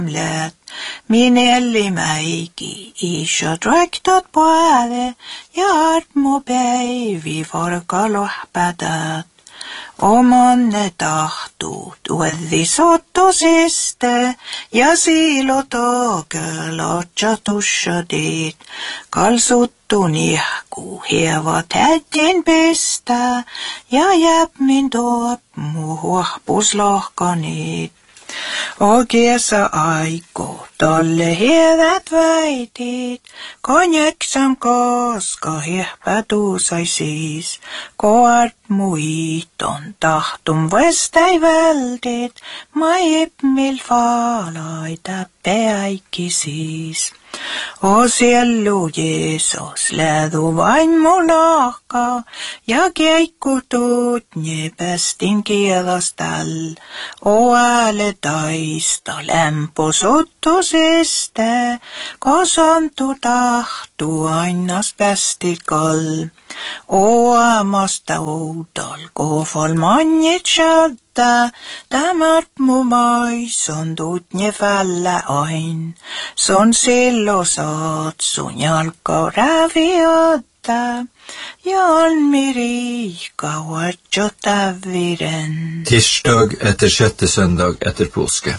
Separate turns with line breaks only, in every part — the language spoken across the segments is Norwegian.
Min ellimäiki isä dräktat päälle ja armo päivi varkalohpätät. Omanne tahtuut ueddi sottoseste ja siilotokelotja tussodit. Kalsuttu nihku hieva tätin pestä ja jäp min tuop muhuahpuslohkanit. Oikeassa aiko tolle hiedät väitit, konjeksam koska hiehpätu sai siis, koart muiton tahtum vestai vältit, maip mil faalaita peäikki siis. O siellu Jeesus lädu vain mun nahka, ja keikkutut pestin kielastall. O ääle taista lämpö sottuseste, kosantu tahtu ainas pestikall. O amasta uudal kohval manjit shadda, tämät mu mais on tutnje fällä ain. Son sillo saat sun jalka räviötä, ja on mirika vatsjo täviren.
Tirsdag etter sjätte söndag etter påske.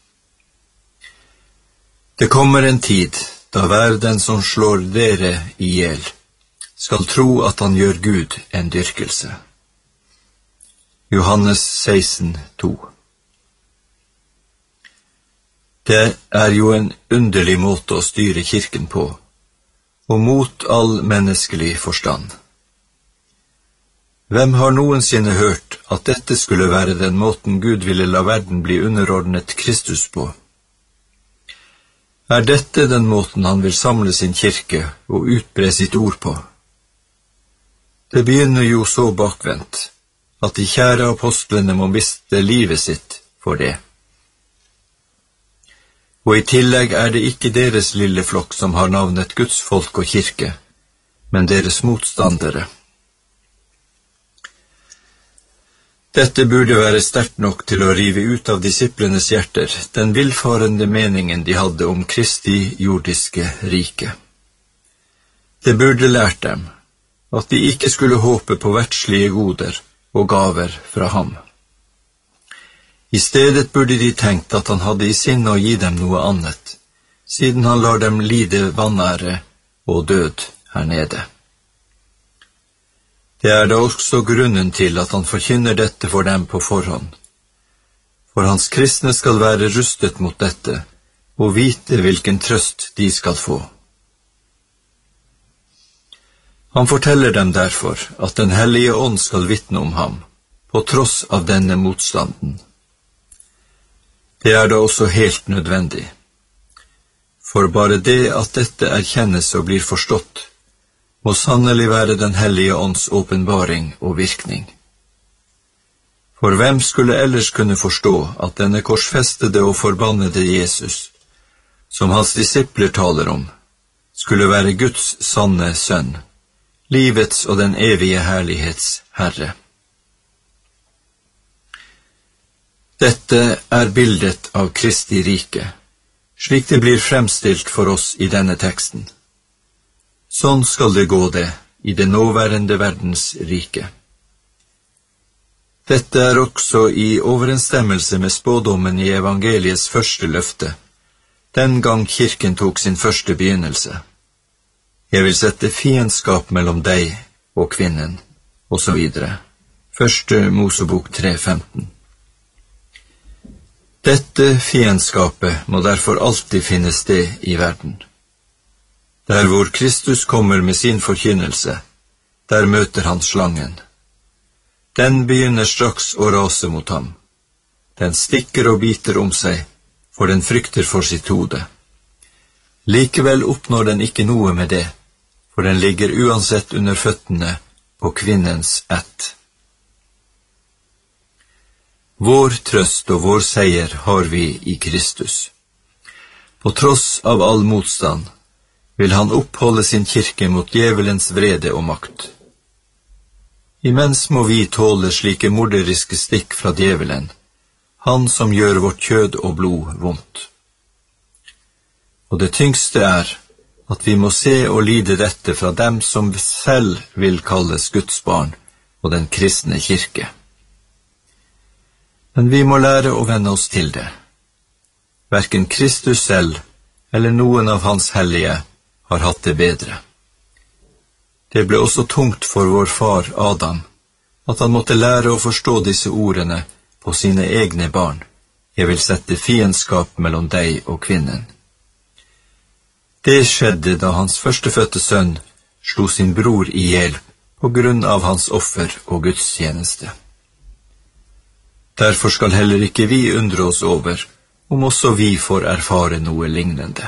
Det kommer en tid da hver den som slår dere ihjel skal tro at han gjør Gud en dyrkelse. Johannes 16:2. Det jo en underlig måte å styre kirken på, og mot all menneskelig forstand. Hvem har noensinne hørt at dette skulle være den måten Gud ville la verden bli underordnet Kristus på? Dette den måten han vil samle sin kirke og utbre sitt ord på? Det begynner jo så bakvendt, at de kjære apostlene må miste livet sitt for det. Og i tillegg det ikke deres lille flokk som har navnet Guds folk og kirke, men deres motstandere. Dette burde være sterkt nok til å rive ut av disiplenes hjerter den villfarende meningen de hadde om Kristi jordiske rike. Det burde lært dem at de ikke skulle håpe på verdslige goder og gaver fra ham. I stedet burde de tenkt at han hadde i sinne å gi dem noe annet, siden han lar dem lide vanære og død her nede. Det da også grunnen til at han forkynner dette for dem på forhånd. For hans kristne skal være rustet mot dette, og vite hvilken trøst de skal få. Han forteller dem derfor at den hellige ånd skal vitne om ham, på tross av denne motstanden. Det da også helt nødvendig. For bare det at dette erkjennes og blir forstått, må sannelig være den hellige ånds åpenbaring og virkning. For hvem skulle ellers kunne forstå at denne korsfestede og forbannede Jesus, som hans disipler taler om, skulle være Guds sanne sønn, livets og den evige herlighets Herre? Dette bildet av Kristi rike, slik det blir fremstilt for oss i denne teksten. Sånn skal det gå det i det nåværende verdens rike. Dette også i overensstemmelse med spådommen i evangeliets første løfte, den gang kirken tok sin første begynnelse. Jeg vil sette fiendskap mellom deg og kvinnen, og så videre. Første Mosebok 3:15. Dette fiendskapet må derfor alltid finne sted i verden. Der hvor Kristus kommer med sin forkynnelse, der møter han slangen. Den begynner straks å rase mot ham. Den stikker og biter om seg, for den frykter for sitt hode. Likevel oppnår den ikke noe med det, for den ligger uansett under føttene på kvinnens ett. Vår trøst og vår seier har vi i Kristus. På tross av all motstand vil han oppholde sin kirke mot djevelens vrede og makt. Imens må vi tåle slike morderiske stikk fra djevelen, han som gjør vårt kjød og blod vondt. og det tyngste at vi må se og lide dette fra dem som selv vil kalles Guds barn og den kristne kirke. Men vi må lære å venne oss til det. Hverken Kristus selv eller noen av hans hellige har hatt det bedre. Det ble også tungt for vår far Adam, at han måtte lære å forstå disse ordene på sine egne barn. Jeg vil sette fiendskap mellom deg og kvinnen. Det skjedde da hans førstefødte sønn slo sin bror ihjel på grunn av hans offer og gudstjeneste. Derfor skal heller ikke vi undre oss over om også vi får erfare noe lignende.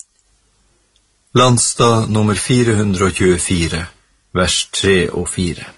Landstad nummer 424, vers 3 og 4.